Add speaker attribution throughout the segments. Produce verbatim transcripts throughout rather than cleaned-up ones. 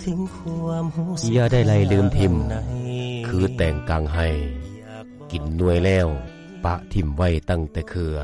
Speaker 1: อย่าได้ไล่ลืมทิมคือแต่งกลางให้กินหน่วยแล้วปะทิมไว้ตั้งแต่เคือ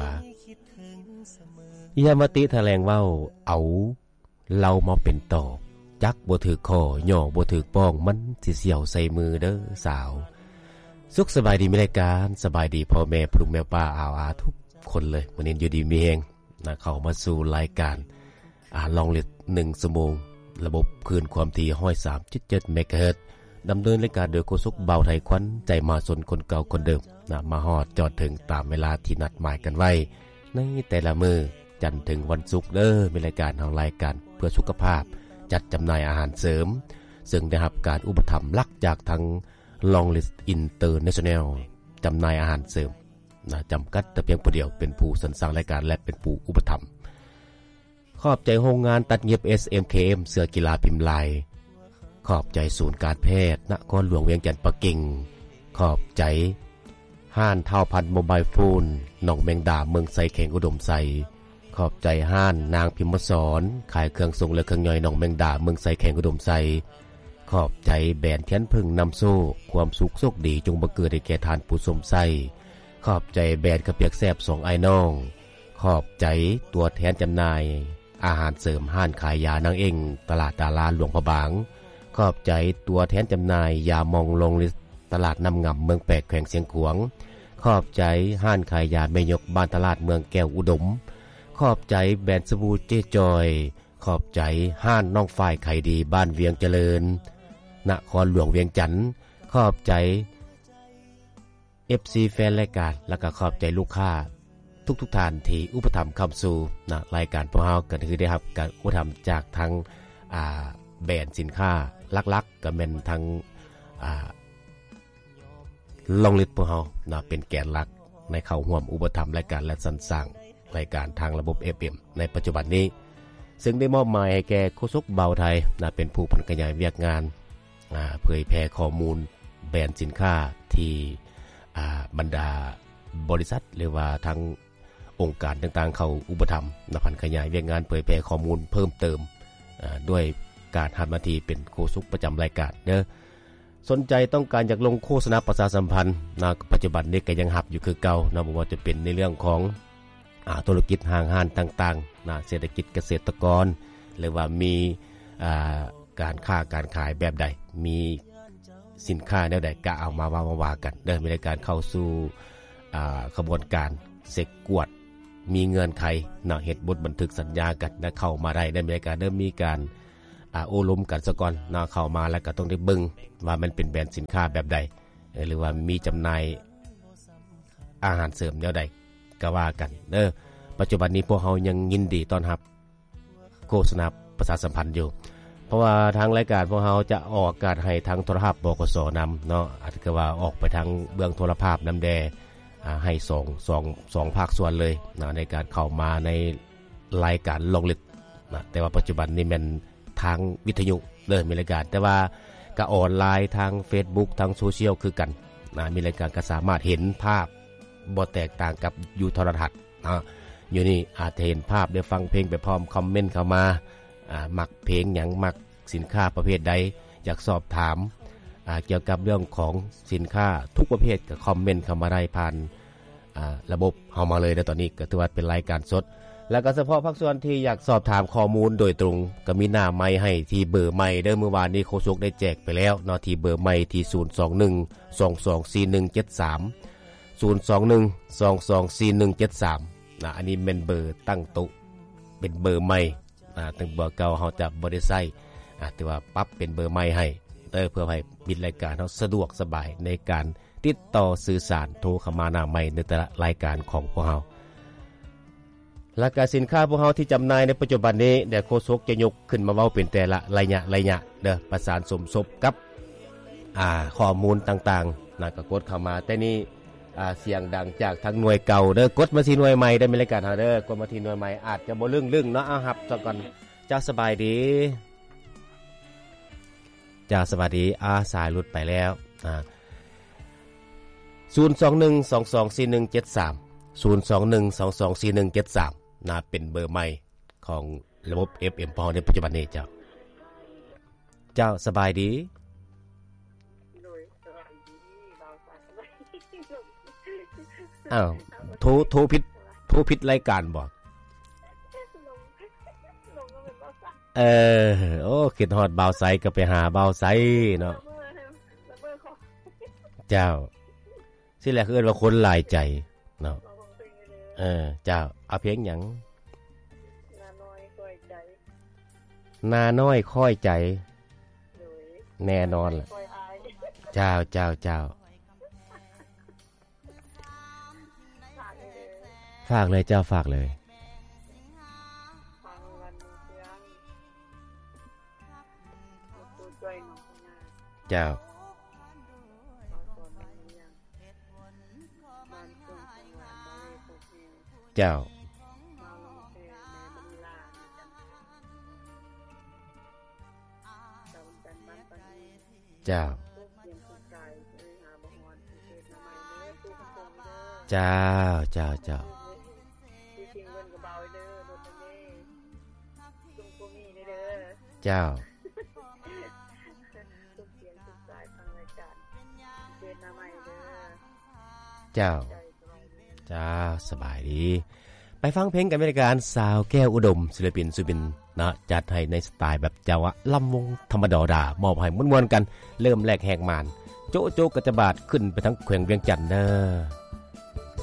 Speaker 1: อย่ามาติแถลงเว้าเอาเรามาเป็นตอบจักบ่ถือคอย่อบ่ถือป้องมันสิเสี่ยวใส่มือเด้อสาวสุขสบายดีมีรายการสบายดีพ่อแม่ปลุกแม่ป้าอาวอาทุกคนเลยวันนี้อยู่ดีมีแฮงนะเข้ามาสู่รายการอ่าลองเล็ดหนึ่งชั่วโมงระบบคืนความถี่ หนึ่งร้อยสามจุดเจ็ด เมกะเฮิรตซ์ดำเนินรายการโดยโฆษกเบาไทยควันใจมาสนคนเก่าคนเดิมนะมาฮอดจอดถึงตามเวลาที่นัดหมายกันไว้ในแต่ละมื้อจันทร์ถึงวันศุกร์เด้อมีรายการเฮารายการเพื่อสุขภาพจัดจำหน่ายอาหารเสริมซึ่งได้รับการอุปถัมภ์หลักจากทาง Longlist International จำหน่ายอาหารเสริมนะจำกัดแต่เพียงผู้เดียวเป็นผู้สรรสร้างรายการและเป็นผู้อุปถัมภ์ขอบใจโรงงานตัดเย็บ เอส เอ็ม เค เอ็ม เสื้อกีฬาพิมพ์ลายขอบใจศูนย์การแพทย์นครหลวงเวียงจันทน์ปักกิ่งขอบใจห้านเท่าพันโมบายโฟนหนองแมงดาเมืองไซแข็งอุดมไซขอบใจห้านนางพิมพ์สอนขายเครื่องทรงและเครื่องย่อยหนองแมงดาเมืองไซแข็งอุดมไซขอบใจแบรนด์เทียนพึ่งนำโซ่ความสุขโชคดีจงบังเกิดให้แก่ทานผู้ชมไซขอบใจแบรนด์กระเปียกแซ่บสองไอ้น้องขอบใจตัวแทนจำหน่ายอาหารเสริมห้านขายยานางเองตลาดดาราหลวงพระบางขอบใจตัวแทนจำหน่ายยามองลงลิสตลาดน้ำงำเมืองแปดแขวงเสียงขวงขอบใจห้านขายยาแม่ยกบ้านตลาดเมืองแก้วอุดมขอบใจแบรนด์สบู่เจจอยขอบใจห้านน้องฝ่ายไข่ดีบ้านเวียงเจริญนครหลวงเวียงจันทน์ขอบใจ เอฟ ซี แฟนรายการและก็ขอบใจลูกค้าทุกๆท่านที่อุปถัมภ์คำสู่นะรายการพวกเราก็คือได้รับการอุปถัมภ์จากทางอ่าแบรนด์สินค้าหลักๆก็เป็นทางอ่าลองลิสต์พวกเรานะเป็นแกนหลักในเข้าร่วมอุปถัมภ์รายการและสรรสร้างรายการทางระบบ เอฟ เอ็ม ในปัจจุบันนี้ซึ่งได้มอบหมายให้แก่โฆษกเบาไทยนะเป็นผู้พันขยายเวียกงานอ่าเผยแพร่ข้อมูลแบรนด์สินค้าที่อ่าบรรดาบริษัทหรือว่าทางองค์การต่างๆเข้าอุปถัมภ์นะพันขยายเวียกงานเผยแพร่ข้อมูลเพิ่มเติมอ่าด้วยการทำหน้าที่เป็นโฆษกประจำรายการเด้อสนใจต้องการอยากลงโฆษณาประชาสัมพันธ์นะปัจจุบันนี้ก็ยังหับอยู่คือเก่านะบ่ว่าจะเป็นในเรื่องของอ่าธุรกิจห้างห้านต่างๆนะเศรษฐกิจเกษตรกรหรือว่ามีอ่าการค้าการขายแบบใดมีสินค้าแนวใดก็เอามาว่าๆกันเด้อมีรายการเข้าสู่อ่าขบวนการเสกกวดมีเงื่อนไขนะเฮ็ดบทบันทึกสัญญากันนะเข้ามาได้ได้มีรายการเริ่มมีการอ่าโอลมกันซะก่อนนะเข้ามาแล้วก็ต้องได้เบิ่งว่ามันเป็นแบรนด์สินค้าแบบใดหรือว่ามีจำหน่ายอาหารเสริมแนวใดก็ว่ากันเด้อปัจจุบันนี้พวกเฮายังยินดีต้อนรับโฆษณาประชาสัมพันธ์อยู่เพราะว่าทางรายการพวกเฮาจะออกอากาศให้ทางโทรทัศน์บกสนำเนาะอาจจะว่าออกไปทางเบื้องโทรภาพนำแดอ่าให้สอง สอง สองภาคส่วนเลยนะในการเข้ามาในรายการลงลึกนะแต่ว่าปัจจุบันนี้มันทางวิทยุเด้อมีรายการแต่ว่าก็ออนไลน์ทาง Facebook ทางโซเชียลคือกันนะมีรายการก็สามารถเห็นภาพบ่แตกต่างกับอยู่โทรทัศน์นะอยู่นี่อาจจะเห็นภาพได้ฟังเพลงไปพร้อมคอมเมนต์เข้ามาอ่ามักเพลงหยังมักสินค้าประเภทใดอยากสอบถามอ่าเกี่ยวกับเรื่องของสินค้าทุกประเภทก็คอมเมนต์เข้ามาได้ผ่านอ่าระบบเฮามาเลยในตอนนี้ก็ถือว่าเป็นรายการสดแล้วก็เฉพาะภาคส่วนที่อยากสอบถามข้อมูลโดยตรงก็มีหน้าไมค์ให้ที่เบอร์ไมค์เด้อเมื่อวานนี้โฆษกได้แจกไปแล้วเนาะที่เบอร์ไมค์ที่ศูนย์ สอง หนึ่ง สอง สอง สี่ หนึ่ง เจ็ด สาม ศูนย์ สอง หนึ่ง สอง สอง สี่ หนึ่ง เจ็ด สามนะอันนี้เป็นเบอร์ตั้งโต๊ะเป็นเบอร์ไมค์อ่าตั้งเบอร์เก่าเฮาจะบ่ได้ใช้อ่าแต่ว่าปรับเป็นเบอร์ไมค์ให้เด้อเพื่อให้บิดรายการเฮาสะดวกสบายในการติดต่อสื่อสารโทรเข้ามาหน้าไมค์ในแต่ละรายการของพวกเฮาราคาสินค้าพวกเฮาที่จำหน่ายในปัจจุบันนี้เดี๋ยวโฆษกจะยกขึ้นมาเว้าเป็นแต่ละระยะระยะเด้อประสานสมทบกับอ่าข้อมูลต่างๆน่ะก็กดเข้ามาแต่นี่อ่าเสียงดังจากทางหน่วยเก่าเด้อกดมาที่หน่วยใหม่ได้มีรายการเฮาเด้อกดมาที่หน่วยใหม่อาจจะบ่ลึ่งๆเนาะเอาครับซะก่อนจ้าสบายดีจ้าสวัสดีอาสายหลุดไปแล้วอ่าศูนย์ สอง หนึ่ง สอง สอง สี่ หนึ่ง เจ็ด สาม ศูนย์ สอง หนึ่ง สอง สอง สี่ หนึ่ง เจ็ด สามนะเป็นเบอร์ใหม่ของระบบ เอฟ เอ็ม พอในปัจจุบันนี้เจ้าเจ้าสบายดี
Speaker 2: โดยสบายดีบ่าวสาว
Speaker 1: อ้าวโทรโทรผิดโทรผิดรายการบ่เออโอ้คิดฮอดบ่าวไสก็ไปหาบ่าวไสเนาะเจ้าสิแหละคือเอิ้นว่าคนหลายใจเนาะเออเจ้าเอาเพลงหยัง
Speaker 2: นาน้อยค่อยใจ
Speaker 1: นาน้อยค่อยใจแน่นอนล่ะเจ้าเจ้าเจ้าฝากเลยเจ้าฝากเลยเจ้าเจ้าเจ้าเจ้าเจ้าเจ้าเจ้าเจ้าจ้าสบายดีไปฟังเพลงกันบรรยากาศสาวแก้วอุดมศิลปินสุบินนะจัดให้ในสไตล์แบบเจ้าอะลำวงธรรมดาดามอบให้ม่วนๆกันเริ่มแรกแหกมานโจ๊ะโจ๊กกระจบาดขึ้นไปทั้งแขวงเวียงจันทน์เด้อ